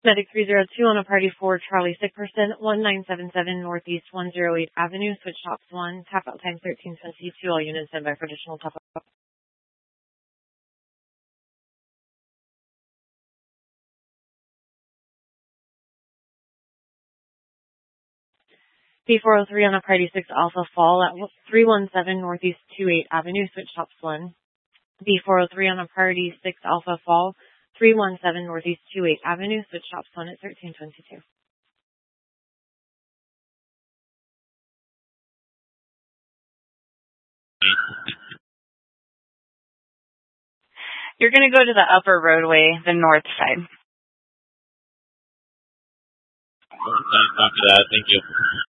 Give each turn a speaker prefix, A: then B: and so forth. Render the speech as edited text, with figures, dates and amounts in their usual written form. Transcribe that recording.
A: Medic 302 on a party 4, Charlie, sick person, 1977 Northeast 108 Avenue, switch tops 1, tap out time 1322, all units stand by for additional top up. B403 on a party 6 Alpha Fall at 317 Northeast 28 Avenue, switch tops 1. B403 on a party 6 Alpha Fall, 317 Northeast 28 Avenue, switch tops 1 at 1322.
B: You're going to go to the upper roadway, the north side.
C: Copy that. Thank you.